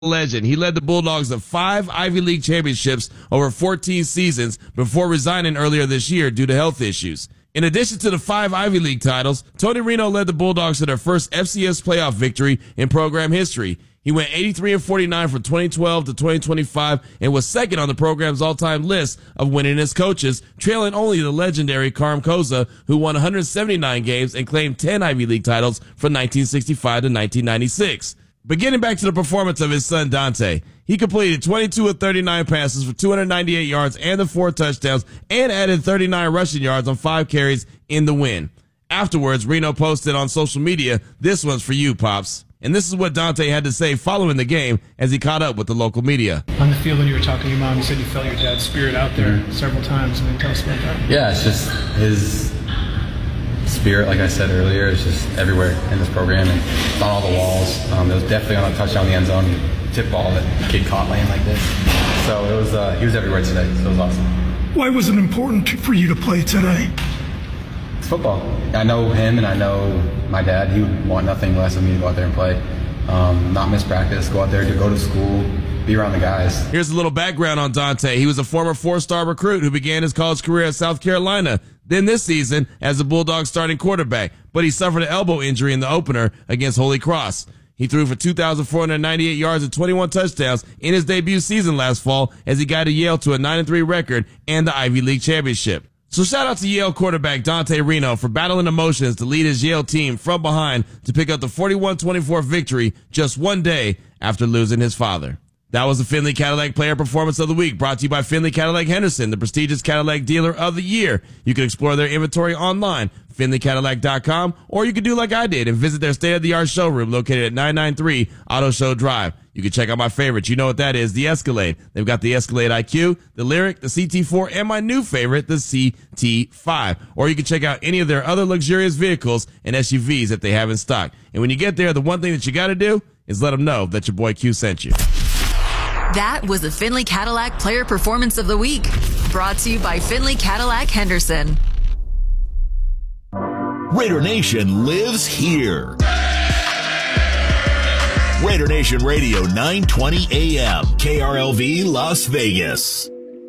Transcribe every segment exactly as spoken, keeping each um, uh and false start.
legend. He led the Bulldogs to five Ivy League championships over fourteen seasons before resigning earlier this year due to health issues. In addition to the five Ivy League titles, Tony Reno led the Bulldogs to their first F C S playoff victory in program history. He went eighty-three and forty-nine from twenty twelve to twenty twenty-five and was second on the program's all-time list of winningest coaches, trailing only the legendary Carm Koza, who won one hundred seventy-nine games and claimed ten Ivy League titles from nineteen sixty-five to nineteen ninety-six. But getting back to the performance of his son Dante, he completed twenty-two of thirty-nine passes for two hundred ninety-eight yards and the four touchdowns and added thirty-nine rushing yards on five carries in the win. Afterwards, Reno posted on social media, "This one's for you, Pops." And this is what Dante had to say following the game as he caught up with the local media. On the field when you were talking to your mom, you said you felt your dad's spirit out there mm-hmm. several times. I mean, tell us about that. Yeah, it's just his spirit, like I said earlier, is just everywhere in this program and it's on all the walls. Um, it was definitely on a touchdown in the end zone, tip ball that the kid caught laying like this. So it was, uh, he was everywhere today, so it was awesome. Why was it important for you to play today? It's football. I know him and I know my dad. He would want nothing less than me to go out there and play. Um, not miss practice, go out there to go to school, be around the guys. Here's a little background on Dante. He was a former four-star recruit who began his college career at South Carolina, then this season as the Bulldogs starting quarterback, but he suffered an elbow injury in the opener against Holy Cross. He threw for two thousand four hundred ninety-eight yards and twenty-one touchdowns in his debut season last fall as he guided Yale to a nine and three record and the Ivy League championship. So shout out to Yale quarterback Dante Reno for battling emotions to lead his Yale team from behind to pick up the forty-one twenty-four victory just one day after losing his father. That was the Findlay Cadillac Player Performance of the Week, brought to you by Findlay Cadillac Henderson, the prestigious Cadillac Dealer of the Year. You can explore their inventory online, Findlay Cadillac dot com, or you can do like I did and visit their state-of-the-art showroom located at nine ninety-three Auto Show Drive. You can check out my favorites. You know what that is, the Escalade. They've got the Escalade I Q, the Lyriq, the C T four, and my new favorite, the C T five. Or you can check out any of their other luxurious vehicles and S U Vs that they have in stock. And when you get there, the one thing that you got to do is let them know that your boy Q sent you. That was the Findlay Cadillac Player Performance of the Week, brought to you by Findlay Cadillac Henderson. Raider Nation lives here. Raider Nation Radio, nine twenty A M, K R L V, Las Vegas.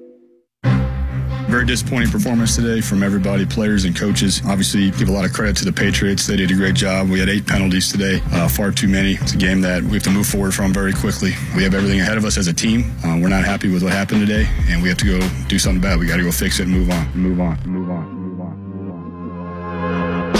Very disappointing performance today from everybody, players and coaches. Obviously, give a lot of credit to the Patriots. They did a great job. We had eight penalties today, uh, far too many. It's a game that we have to move forward from very quickly. We have everything ahead of us as a team. Uh, we're not happy with what happened today, and we have to go do something about it. We got to go fix it and move on, move on, move on, move on, move on.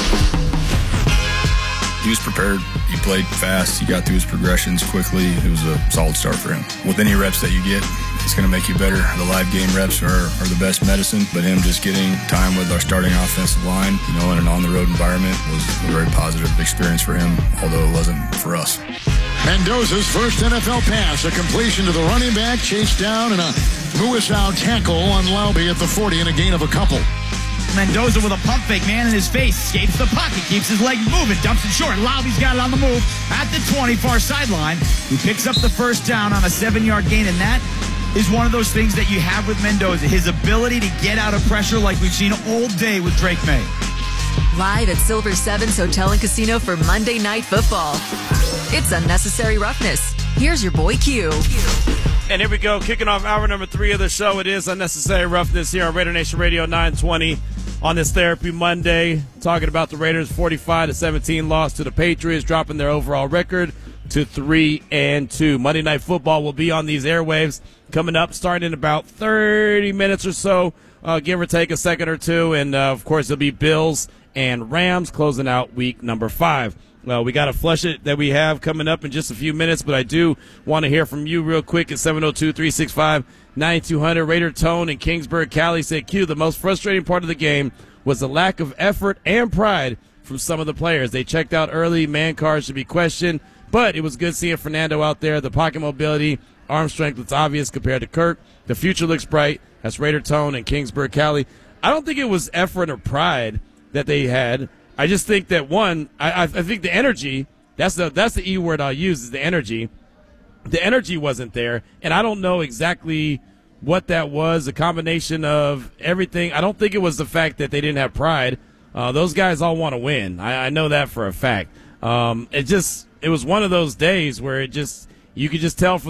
He was prepared. He played fast. He got through his progressions quickly. It was a solid start for him. With any reps that you get, it's going to make you better. The live game reps are, are the best medicine, but him just getting time with our starting offensive line, you know, in an on-the-road environment was a very positive experience for him, although it wasn't for us. Mendoza's first N F L pass, a completion to the running back, chased down, and a Muasau tackle on Laube at the forty and a gain of a couple. Mendoza with a pump fake, man in his face, escapes the pocket, keeps his leg moving, dumps it short. Laube's got it on the move at the twenty, far sideline. He picks up the first down on a seven-yard gain, and that is one of those things that you have with Mendoza, his ability to get out of pressure like we've seen all day with Drake May. Live at Silver Sevens Hotel and Casino for Monday Night Football. It's Unnecessary Roughness. Here's your boy Q. And here we go, kicking off hour number three of the show. It is Unnecessary Roughness here on Raider Nation Radio nine twenty on this Therapy Monday, talking about the Raiders' forty-five to seventeen loss to the Patriots, dropping their overall record to three and two. Monday Night Football will be on these airwaves coming up, starting in about thirty minutes or so, uh, give or take a second or two. And, uh, of course, it'll be Bills and Rams closing out week number five. Well, we got to flush it that we have coming up in just a few minutes, but I do want to hear from you real quick at seven oh two, three six five, nine two hundred. Raider Tone in Kingsburg, Cali said, Q, the most frustrating part of the game was the lack of effort and pride from some of the players. They checked out early. Man cards should be questioned, but it was good seeing Fernando out there. The pocket mobility, arm strength was obvious compared to Kirk. The future looks bright. That's Raider Tone in Kingsburg, Cali. I don't think it was effort or pride that they had. I just think that, one, I, I think the energy, that's the that's the E word I'll use, is the energy. The energy wasn't there, and I don't know exactly what that was, a combination of everything. I don't think it was the fact that they didn't have pride. Uh, those guys all want to win. I, I know that for a fact. Um, it just, it was one of those days where it just, you could just tell from